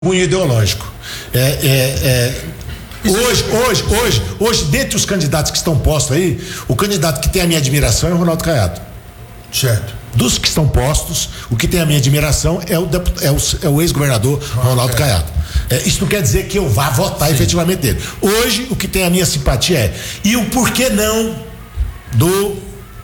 cunho ideológico. Hoje, dentre os candidatos que estão postos aí, o candidato que tem a minha admiração é o Ronaldo Caiado. Certo. Dos que estão postos, o que tem a minha admiração é o ex-governador Ronaldo Caiado. Isso não quer dizer que eu vá votar efetivamente dele. Hoje, o que tem a minha simpatia e o porquê não do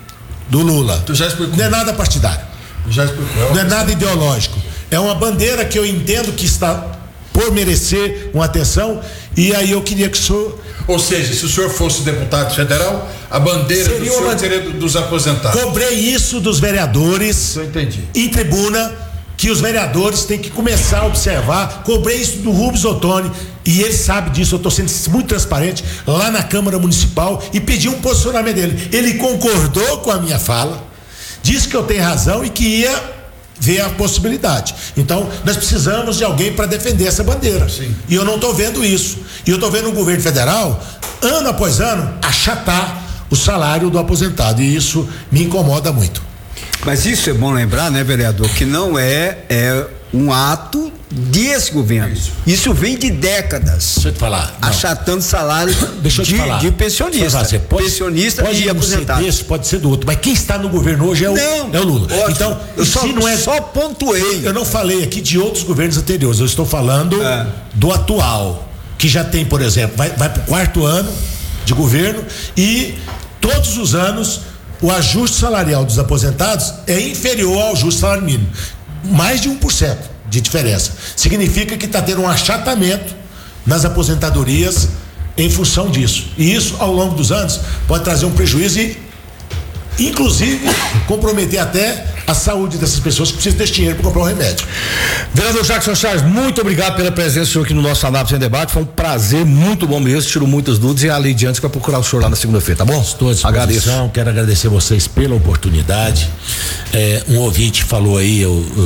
Lula. Tu já explicou. Não é nada partidário. Já explicou. Não é nada ideológico. É uma bandeira que eu entendo que está por merecer uma atenção, e aí eu queria que o senhor... Ou seja, se o senhor fosse deputado federal, a bandeira do senhor seria dos aposentados. Cobrei isso dos vereadores. Eu entendi. Em tribuna, que os vereadores têm que começar a observar. Cobrei isso do Rubens Ottoni, e ele sabe disso. Eu estou sendo muito transparente lá na Câmara Municipal e pedi um posicionamento dele. Ele concordou com a minha fala, disse que eu tenho razão e que ia ver a possibilidade. Então, nós precisamos de alguém para defender essa bandeira. Sim. E eu não estou vendo isso. E eu estou vendo o governo federal, ano após ano, achatar o salário do aposentado. E isso me incomoda muito. Mas isso é bom lembrar, né, vereador, que não é um ato desse governo. Isso vem de décadas. Deixa eu te falar. Achatando salário de pensionista. Pensionista e aposentado. Desse, pode ser do outro. Mas quem está no governo hoje é o Lula. Ótimo. Então, eu só pontuei. Eu não falei aqui de outros governos anteriores. Eu estou falando do atual, que já tem, por exemplo, vai para o 4º ano de governo, e todos os anos o ajuste salarial dos aposentados é inferior ao ajuste salário mínimo. Mais de 1% de diferença. Significa que está tendo um achatamento nas aposentadorias em função disso. E isso, ao longo dos anos, pode trazer um prejuízo e, inclusive, comprometer até a saúde dessas pessoas que precisam desse dinheiro para comprar um remédio. Vereador Jackson Charles, muito obrigado pela presença do senhor aqui no nosso Anápolis em Debate. Foi um prazer muito bom mesmo, tirou muitas dúvidas, e ali diante vai procurar o senhor lá na segunda-feira, tá bom? Estou à disposição. Agradeço. Quero agradecer vocês pela oportunidade. Um ouvinte falou aí,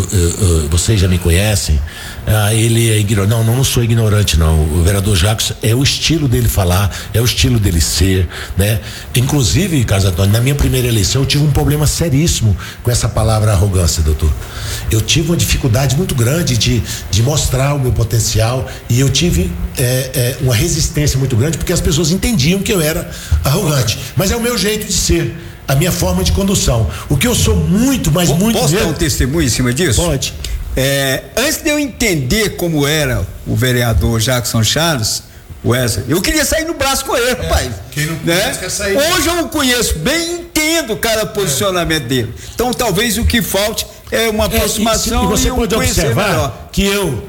vocês já me conhecem, ele é ignorante. Não sou ignorante, não. O vereador Jackson, é o estilo dele falar, é o estilo dele ser, né? Inclusive, Carlos Antônio, na minha primeira eleição eu tive um problema seríssimo com essa palavra arrogância, doutor. Eu tive uma dificuldade muito grande de mostrar o meu potencial, e eu tive uma resistência muito grande, porque as pessoas entendiam que eu era arrogante. Mas é o meu jeito de ser, a minha forma de condução. O que eu sou muito, mas muito... Posso dar um testemunho em cima disso? Pode. Antes de eu entender como era o vereador Jackson Charles, Wesley, eu queria sair no braço com ele, rapaz. Quem não conhece quer sair. Hoje eu o conheço bem, entendo cada posicionamento dele. Então talvez o que falte é uma aproximação. E você pode observar melhor. Que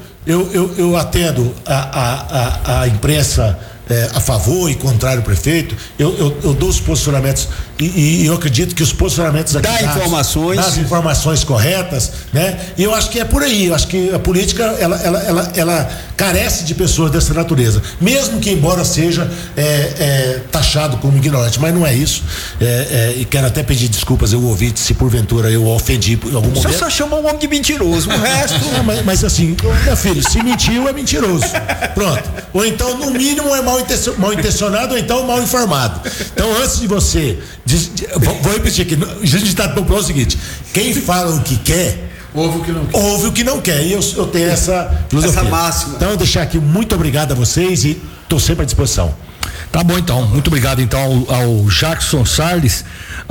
eu atendo a imprensa a favor e contrário ao prefeito. Eu dou os posicionamentos e eu acredito que os posicionamentos aqui das informações corretas, né? E eu acho que é por aí. Eu acho que a política ela carece de pessoas dessa natureza, mesmo que embora seja taxado como ignorante, mas não é isso. E quero até pedir desculpas, eu ouvi, se porventura eu ofendi em algum momento. Você só chamou um homem de mentiroso, o resto. Mas assim, meu filho, se mentiu é mentiroso. Pronto. Ou então, no mínimo, é mal intencionado, ou então mal informado. Então, antes de você vou repetir aqui, o ditado popular é o seguinte: quem fala o que quer, ouve o que não quer. E eu tenho essa filosofia. Essa máxima. Então, deixar aqui muito obrigado a vocês e estou sempre à disposição. Tá bom, então, muito obrigado então ao Jackson Charles.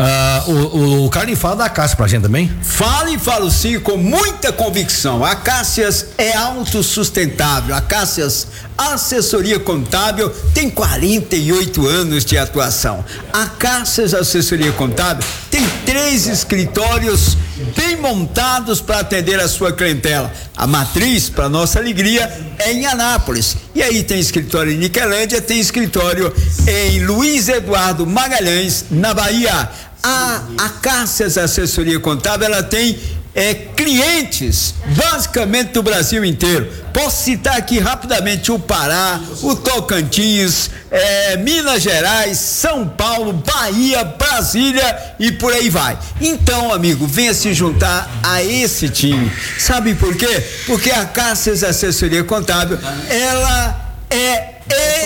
O Carlinhos fala da Cássia pra gente também? Falo sim, com muita convicção. A Cássias é autossustentável. A Cássias Assessoria Contábil tem 48 anos de atuação. A Cássias Assessoria Contábil tem 3 escritórios bem montados para atender a sua clientela. A matriz, para nossa alegria, é em Anápolis. E aí tem escritório em Niquelândia, tem escritório em Luiz Eduardo Magalhães, na Bahia. A Cássias Assessoria Contábil, ela tem clientes basicamente do Brasil inteiro. Posso citar aqui rapidamente o Pará, o Tocantins, Minas Gerais, São Paulo, Bahia, Brasília e por aí vai. Então, amigo, venha se juntar a esse time. Sabe por quê? Porque a Cássias Assessoria Contábil, ela é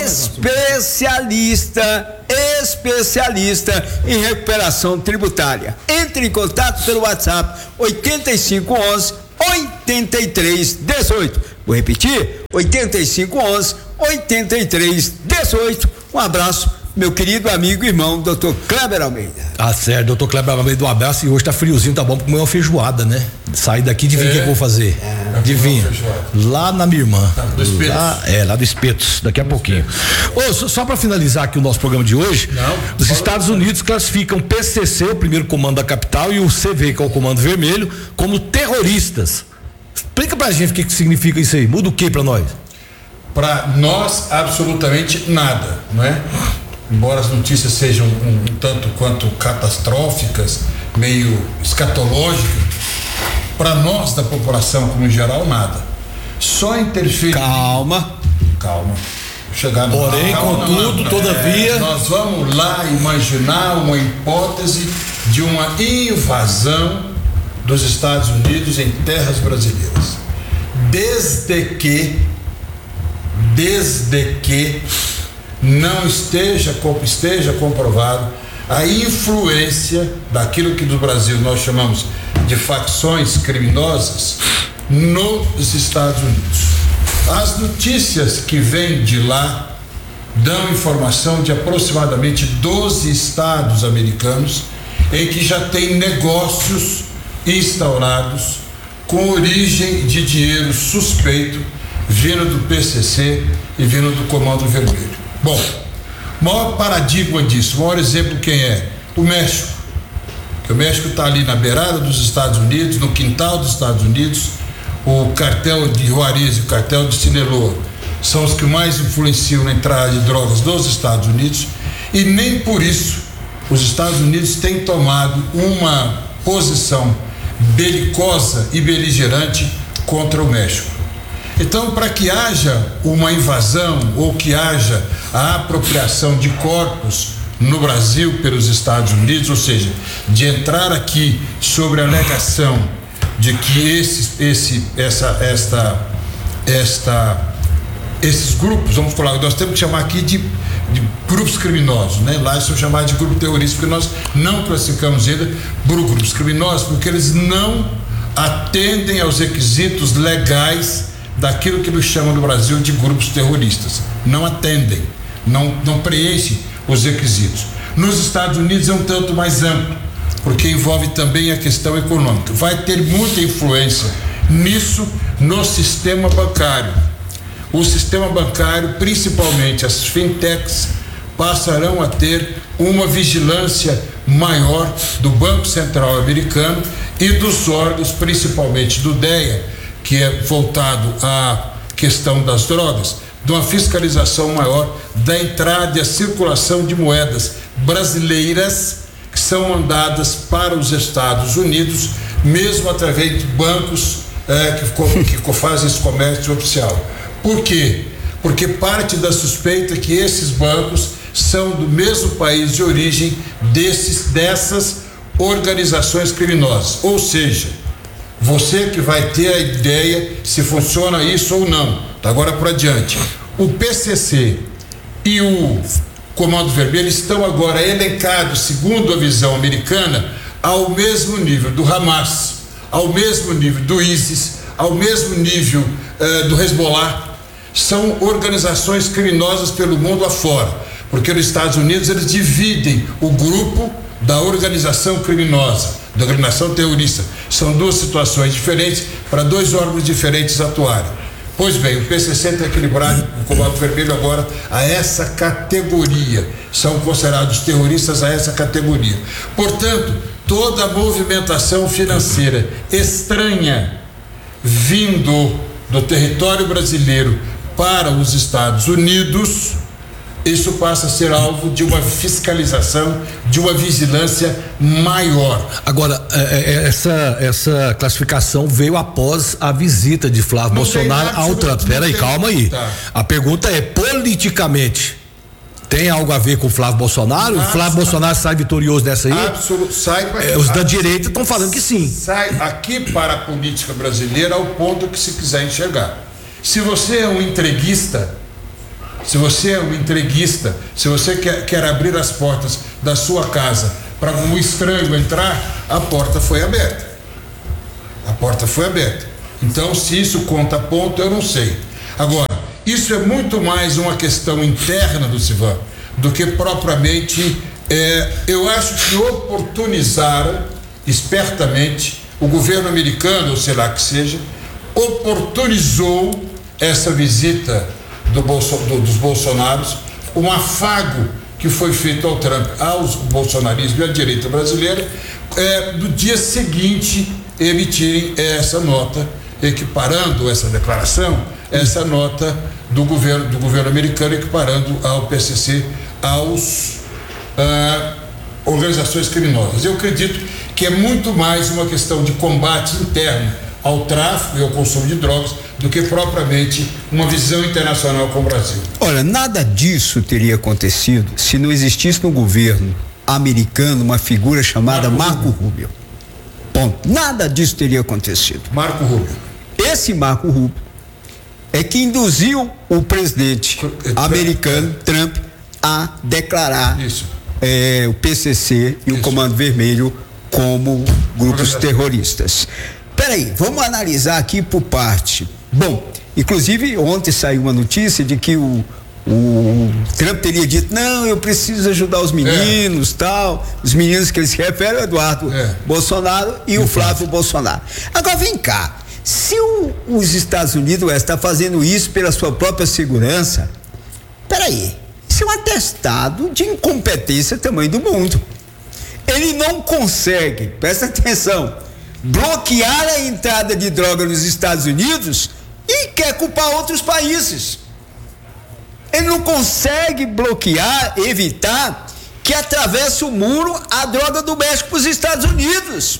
especialista em recuperação tributária. Entre em contato pelo WhatsApp 8511 8318. Vou repetir: 8511-8318. Um abraço, meu querido amigo e irmão, Dr. Kleber Almeida. Tá certo, Dr. Kleber Almeida, um abraço. E hoje tá friozinho, tá bom pra comer uma feijoada, né? Sair daqui, adivinha o que eu vou fazer? Adivinha? Lá na minha irmã. Lá do Espetos, daqui a pouquinho. Só pra finalizar aqui o nosso programa de hoje, os Estados Unidos classificam PCC, o primeiro comando da capital, e o CV, que é o comando vermelho, como terroristas. Explica pra gente o que significa isso aí. Muda o que pra nós? Para nós, absolutamente nada, não é? Embora as notícias sejam um tanto quanto catastróficas, meio escatológicas, para nós da população como em geral, nada. Só interfere. Calma. Chegar no Porém, contudo, todavia. Nós vamos lá imaginar uma hipótese de uma invasão dos Estados Unidos em terras brasileiras. Desde que não esteja comprovado a influência daquilo que no Brasil nós chamamos de facções criminosas nos Estados Unidos. As notícias que vêm de lá dão informação de aproximadamente 12 estados americanos em que já tem negócios instaurados com origem de dinheiro suspeito vindo do PCC e vindo do Comando Vermelho. Bom, o maior paradigma disso, o maior exemplo quem é? O México. Que o México está ali na beirada dos Estados Unidos, no quintal dos Estados Unidos. O cartel de Juarez e o cartel de Sinaloa são os que mais influenciam na entrada de drogas dos Estados Unidos, e nem por isso os Estados Unidos têm tomado uma posição belicosa e beligerante contra o México. Então, para que haja uma invasão ou que haja a apropriação de corpos no Brasil pelos Estados Unidos, ou seja, de entrar aqui sobre a alegação de que esses grupos, vamos falar, nós temos que chamar aqui de grupos criminosos, né? Lá são chamados de grupo terrorista, porque nós não classificamos ainda grupos criminosos, porque eles não atendem aos requisitos legais daquilo que nos chamam no Brasil de grupos terroristas. Não atendem, não preenchem os requisitos. Nos Estados Unidos é um tanto mais amplo, porque envolve também a questão econômica. Vai ter muita influência nisso no sistema bancário. O sistema bancário, principalmente as fintechs, passarão a ter uma vigilância maior do Banco Central americano e dos órgãos, principalmente do DEA, que é voltado à questão das drogas, de uma fiscalização maior da entrada e a circulação de moedas brasileiras que são mandadas para os Estados Unidos, mesmo através de bancos que fazem esse comércio oficial. Por quê? Porque parte da suspeita é que esses bancos são do mesmo país de origem dessas organizações criminosas. Ou seja, você que vai ter a ideia se funciona isso ou não. Agora por adiante. O PCC e o Comando Vermelho estão agora elencados, segundo a visão americana, ao mesmo nível do Hamas, ao mesmo nível do ISIS, ao mesmo nível do Hezbollah. São organizações criminosas pelo mundo afora, porque nos Estados Unidos eles dividem o grupo da organização criminosa, da organização terrorista. São duas situações diferentes para dois órgãos diferentes atuarem. Pois bem, o PCC está equilibrado, o Comando Vermelho agora a essa categoria, são considerados terroristas a essa categoria. Portanto, toda a movimentação financeira estranha vindo do território brasileiro para os Estados Unidos, isso passa a ser alvo de uma fiscalização, de uma vigilância maior. Agora, essa classificação veio após a visita de Flávio Bolsonaro ao Trump. Peraí, calma aí. Tá. A pergunta é, politicamente, tem algo a ver com o Flávio Bolsonaro? O Flávio Bolsonaro sai vitorioso nessa aí? Os da direita estão falando que sim. Sai aqui para a política brasileira ao ponto que se quiser enxergar. Se você é um entreguista, se você quer abrir as portas da sua casa para um estranho entrar, a porta foi aberta. Então, se isso conta ponto, eu não sei. Agora, isso é muito mais uma questão interna do CIVAM do que propriamente, eu acho que oportunizaram espertamente o governo americano, ou sei lá que seja, oportunizou essa visita dos bolsonaros, um afago que foi feito ao Trump, aos bolsonarismo e à direita brasileira, no dia seguinte emitirem essa nota, equiparando essa declaração, essa nota do governo americano, equiparando ao PCC aos organizações criminosas. Eu acredito que é muito mais uma questão de combate interno ao tráfico e ao consumo de drogas do que propriamente uma visão internacional com o Brasil. Olha, nada disso teria acontecido se não existisse no governo americano uma figura chamada Marco Rubio. Ponto. Nada disso teria acontecido. Marco Rubio. Esse Marco Rubio é que induziu o presidente americano Trump a declarar o PCC e o Comando Vermelho como grupos terroristas. Peraí, vamos analisar aqui por parte. Bom, inclusive ontem saiu uma notícia de que o Trump teria dito, não, eu preciso ajudar os meninos, tal. Os meninos que ele se refere, o Eduardo Bolsonaro e o Flávio Bolsonaro. Agora vem cá, se os Estados Unidos está fazendo isso pela sua própria segurança, peraí, isso é um atestado de incompetência tamanho do mundo. Ele não consegue, presta atenção, bloquear a entrada de droga nos Estados Unidos e quer culpar outros países. Ele não consegue bloquear, evitar que atravesse o muro a droga do México para os Estados Unidos.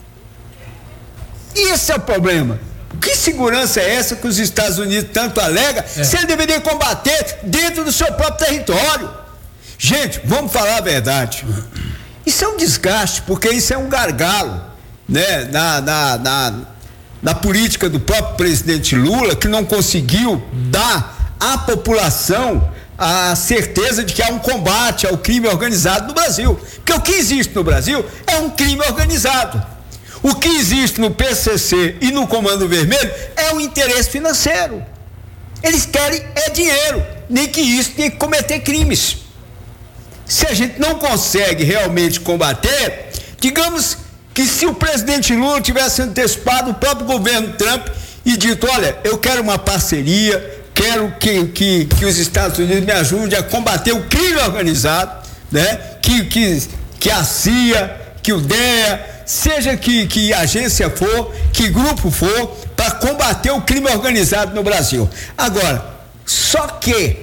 E esse é o problema. Que segurança é essa que os Estados Unidos tanto alega, se ele deveria combater dentro do seu próprio território? Gente, vamos falar a verdade. Isso é um desgaste, porque isso é um gargalo, né, na política do próprio presidente Lula, que não conseguiu dar à população a certeza de que há um combate ao crime organizado no Brasil. Porque o que existe no Brasil é um crime organizado. O que existe no PCC e no Comando Vermelho é um interesse financeiro. Eles querem dinheiro, nem que isso, nem que cometer crimes. Se a gente não consegue realmente combater, digamos que se o presidente Lula tivesse antecipado o próprio governo Trump e dito, olha, eu quero uma parceria, quero que os Estados Unidos me ajudem a combater o crime organizado, né? Que a CIA, que o DEA, seja que agência for, que grupo for, para combater o crime organizado no Brasil. Agora, só que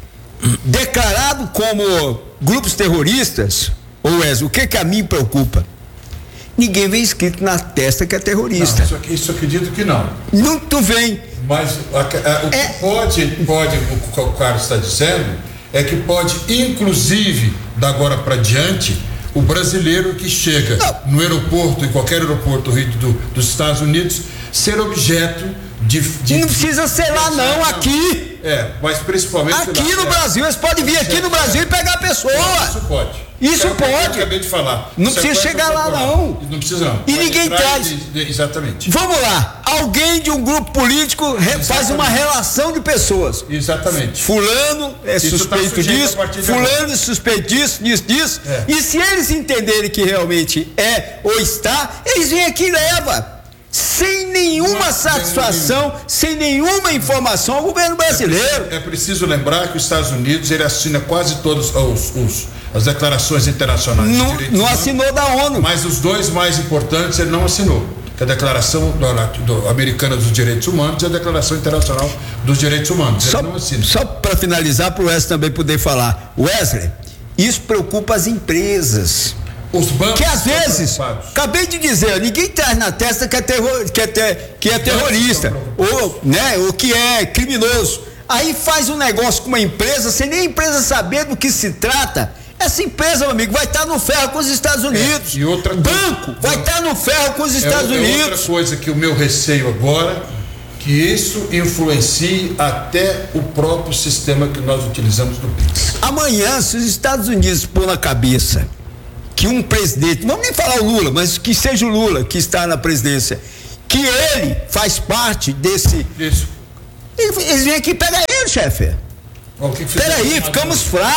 declarado como grupos terroristas, o que a mim preocupa? Ninguém vem escrito na testa que é terrorista. Não, isso acredito que não. Não vem. Mas o que pode, o que o Carlos está dizendo, é que pode, inclusive, da agora para diante, o brasileiro que chega no aeroporto, em qualquer aeroporto dos Estados Unidos, ser objeto de não precisa ser lá não, aqui. Mas principalmente aqui no Brasil, eles podem vir aqui no Brasil e pegar a pessoa. Isso pode. Isso pode. Eu acabei de falar. Não precisa chegar lá não. Não precisa não. E ninguém traz. Exatamente. Vamos lá. Alguém de um grupo político faz uma relação de pessoas. Exatamente. Fulano é suspeito disso, fulano é suspeito disso. E se eles entenderem que realmente é ou está, eles vêm aqui e levam. Sem nenhuma satisfação, sem nenhuma informação ao governo brasileiro. É preciso lembrar que os Estados Unidos, ele assina quase todas as declarações internacionais de direitos humanos. Não assinou da ONU. Mas os dois mais importantes ele não assinou. Que é a Declaração Americana dos Direitos Humanos e a Declaração Internacional dos Direitos Humanos. Ele não assina. Só para finalizar, para o Wesley também poder falar. Wesley, isso preocupa as empresas. Os bancos que às vezes, acabei de dizer, ninguém traz na testa que é terrorista ou que é criminoso. Aí faz um negócio com uma empresa, sem nem a empresa saber do que se trata. Essa empresa, meu amigo, vai estar no ferro com os Estados Unidos. E outra banco vai estar no ferro com os Estados Unidos. Outra coisa que o meu receio agora, que isso influencie até o próprio sistema que nós utilizamos do PIX. Amanhã, se os Estados Unidos pôr na cabeça que um presidente, não vamos nem falar o Lula, mas que seja o Lula que está na presidência, que ele faz parte desse. Isso. Eles vêm aqui, pega ele, chefe. O que que Peraí, ficamos fracos.